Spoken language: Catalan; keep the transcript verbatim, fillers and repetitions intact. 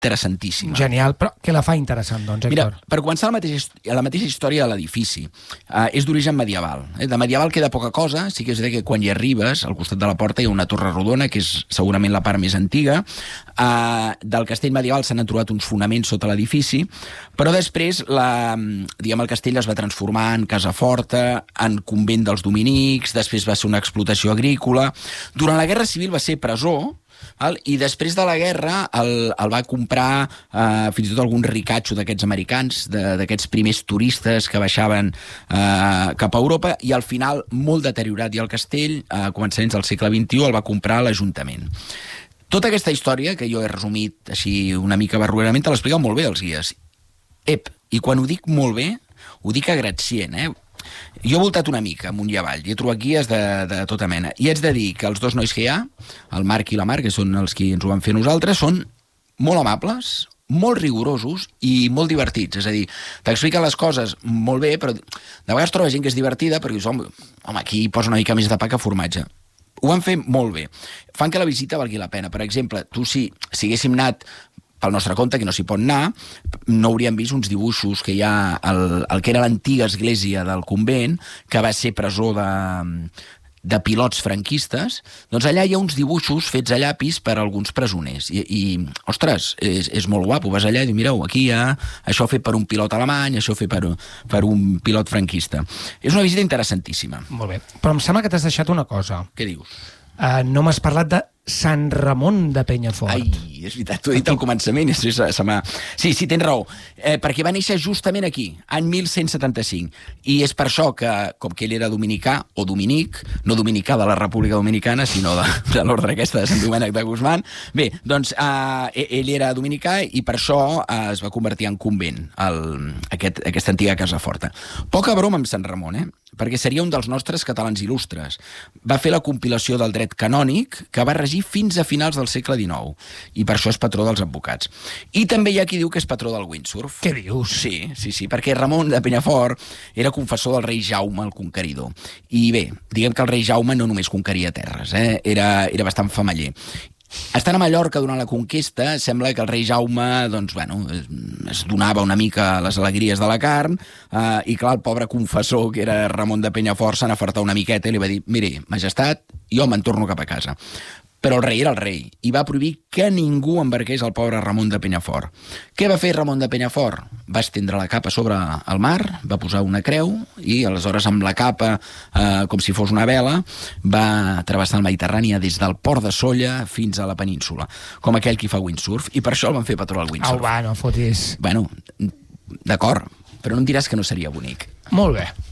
interessantíssima. Genial, però què la fa interessant, doncs, Héctor? Mira, per començar, la mateixa, la mateixa història de l'edifici. Uh, és d'origen medieval. Eh? De medieval queda poca cosa, sí que és dir que quan hi arribes, al costat de la porta hi ha una torre rodona, que és segurament la part més antiga. Uh, del castell medieval s'han trobat uns fonaments sota l'edifici, però després la, diguem, el castell es va transformar en casa forta, en convent dels dominics, després va ser una explotació agrícola. Durant la Guerra Civil va ser presó, val? I després de la guerra el, el va comprar eh, fins i tot algun ricatxo d'aquests americans, d'aquests primers turistes que baixaven eh, cap a Europa, i al final, molt deteriorat ja el castell, a començaments del segle vint-i-u, el va comprar l'Ajuntament. Tota aquesta història, que jo he resumit així una mica barroerament, te l'expliquen molt bé els guies. Ep, i quan ho dic molt bé, ho dic agradecient, eh? Jo he voltat una mica amunt i avall i he trobat guies de, de tota mena. I haig de dir que els dos nois que hi ha, el Marc i la Mar, que són els que ens ho van fer nosaltres, són molt amables, molt rigorosos i molt divertits. És a dir, t'expliquen les coses molt bé, però de vegades trobes gent que és divertida perquè dius, home, aquí posa una mica més de pa que formatge. Ho van fer molt bé. Fan que la visita valgui la pena. Per exemple, tu si, si haguéssim anat pel nostre compte, que no s'hi pot anar, no hauríem vist uns dibuixos que hi ha el, el que era l'antiga església del convent, que va ser presó de, de pilots franquistes. Doncs allà hi ha uns dibuixos fets a llapis per alguns presoners. I, i ostres, és, és molt guapo. Vas allà i dius, mireu, aquí hi ha això fet per un pilot alemany, això fet per, per un pilot franquista. És una visita interessantíssima. Molt bé. Però em sembla que t'has deixat una cosa. Què dius? Uh, no m'has parlat de Sant Ramon de Penyafort. Ai, és veritat, t'ho he dit al començament. Se, se, se sí, sí, tens raó. Eh, perquè va néixer justament aquí, any mil cent setanta-cinc. I és per això que, com que ell era dominicà, o dominic, no dominicà de la República Dominicana, sinó de, de l'ordre aquesta de Sant Domènec de Guzmán, bé, doncs eh, ell era dominicà i per això eh, es va convertir en convent, el, aquest, aquesta antiga casa forta. Poca broma amb Sant Ramon, eh? Perquè seria un dels nostres catalans il·lustres. Va fer la compilació del dret canònic, que va regir fins a finals del segle dinou, i per això és patró dels advocats. I també hi ha qui diu que és patró del windsurf. Què dius? Sí, sí, sí, perquè Ramon de Penyafort era confessor del rei Jaume el Conqueridor. I bé, diguem que el rei Jaume no només conqueria terres, eh? era, era bastant famaller. Estant a Mallorca durant la conquesta, sembla que el rei Jaume doncs, bueno, es donava una mica a les alegries de la carn, eh, i clar, el pobre confessor, que era Ramon de Penyafort, se n'afartà una miqueta i li va dir, mire, majestat, jo me'n torno cap a casa. Però el rei era el rei, i va prohibir que ningú embarqués el pobre Ramon de Penyafort. Què va fer Ramon de Penyafort? Va estendre la capa sobre el mar, va posar una creu, i aleshores amb la capa, eh, com si fos una vela, va travessar el Mediterrani des del port de Sóller fins a la península, com aquell qui fa windsurf, i per això el van fer patró al windsurf. Au, va, no fotis. Bueno, d'acord, però no em diràs que no seria bonic. Molt bé.